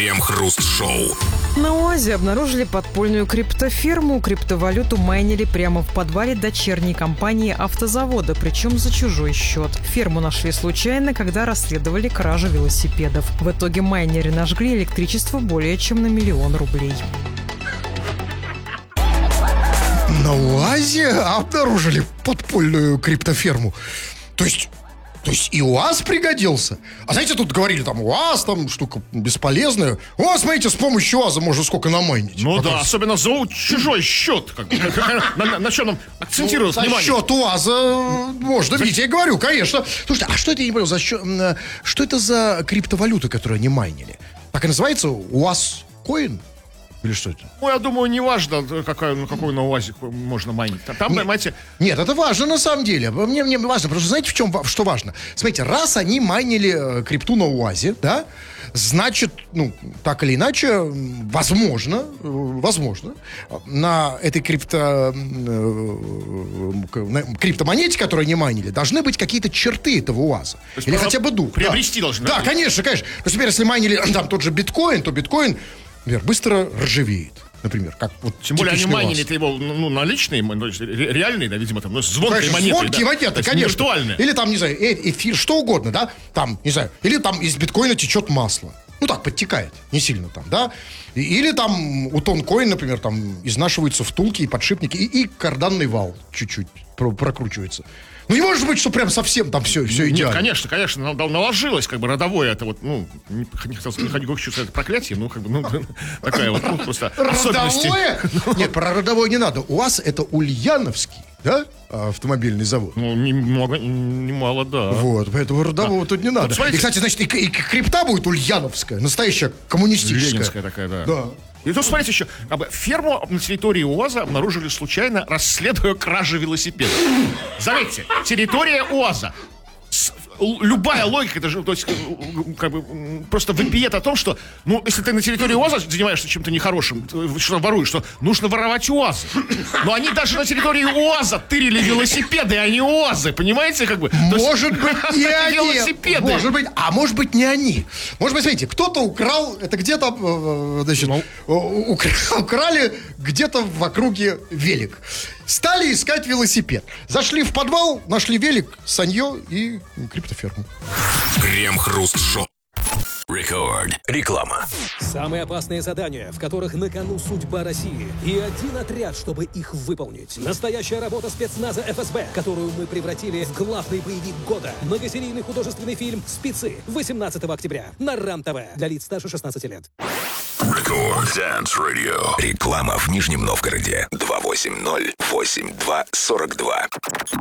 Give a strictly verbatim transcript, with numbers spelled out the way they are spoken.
Крем-хруст-шоу. На УАЗе обнаружили подпольную криптофирму. Криптовалюту майнили прямо в подвале дочерней компании автозавода, причем за чужой счет. Фирму нашли случайно, когда расследовали кражу велосипедов. В итоге майнеры нажгли электричество более чем на миллион рублей. На УАЗе обнаружили подпольную криптоферму. То есть... То есть и УАЗ пригодился. А знаете, тут говорили, там, УАЗ, там, штука бесполезная. О, смотрите, с помощью УАЗа можно сколько намайнить. Ну а да, особенно за чужой счет. Как, на, на, на чем нам акцентировать ну, внимание? За счет УАЗа можно, видите, я говорю, конечно. Слушайте, а что это, я не понял, за счет, что это за криптовалюта, которую они майнили? Так и называется УАЗ-коин? Или что это? Ну, я думаю, не важно, какой, ну, какой на УАЗе можно майнить. Там, нет, понимаете... Нет, это важно на самом деле. Мне, мне важно, потому что знаете, в чем, что важно? Смотрите, раз они майнили э, крипту на УАЗе, да, значит, ну, так или иначе, возможно, э, возможно, на этой крипто, э, на криптомонете, которую они майнили, должны быть какие-то черты этого УАЗа. Или хотя бы дух. Приобрести да. должны. Да, конечно, конечно. То есть, например, если майнили там тот же биткоин, то биткоин, например, быстро ржавеет. Например, как вот тем более они майнили-то его, ну, наличные, ну, реальные, да, видимо, там, ну, звонкие монеты. Звонкие да? монеты, конечно. Виртуальные. Или там, не знаю, эфир, что угодно, да, там, не знаю, или там из биткоина течет масло. Ну так, подтекает, не сильно там, да. Или там у тонкоин, например, там изнашиваются втулки и подшипники, и, и карданный вал чуть-чуть прокручивается. Ну, не может быть, что прям совсем там все, все идеально. Нет, конечно, конечно, наложилось, как бы, родовое это вот, ну, не, не хотел сказать, не хочу сказать проклятие, ну, как бы, ну, такая вот, ну, просто особенность. Родовое? Нет, про родовое не надо. У вас это Ульяновский, да, автомобильный завод? Ну, немного, немало, да. Вот, поэтому родового да. тут не надо. Тут, смотрите, и, кстати, значит, и, и крипта будет ульяновская, настоящая коммунистическая. Ленинская такая, да. Да. И тут, смотрите, еще, как бы, ферму на территории УАЗа обнаружили случайно, расследуя кражи велосипедов. Заметьте, территория УАЗа. С, любая логика, это же, то есть, как бы, просто вопиет о том, что, ну, если ты на территории УАЗа занимаешься чем-то нехорошим, что воруешь, что нужно воровать УАЗы. Но они даже на территории УАЗа тырили велосипеды, а не УАЗы, понимаете, как бы? Может быть, не они. Велосипеды. Может быть, а может быть, не они. Может быть, смотрите, кто-то украл, это где-то, значит, украли где-то в округе велик. Стали искать велосипед. Зашли в подвал, нашли велик, санье и криптоферму. Крем-хруст-шоу. Рекорд. Реклама. Самые опасные задания, в которых на кону судьба России. И один отряд, чтобы их выполнить. Настоящая работа спецназа эф эс бэ, которую мы превратили в главный боевик года. Многосерийный художественный фильм «Спецы» восемнадцатого октября на РАН-ТВ. Для лиц старше шестнадцати лет. Рекорд Dance Radio. Реклама в Нижнем Новгороде. два восемь ноль восемь два сорок два.